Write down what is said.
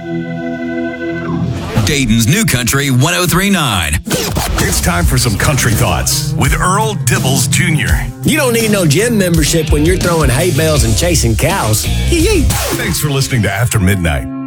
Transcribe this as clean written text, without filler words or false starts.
Dayton's New Country 103.9. It's time for some country thoughts with Earl Dibbles Jr. You don't need no gym membership when you're throwing hay bales and chasing cows. Thanks for listening to After Midnight.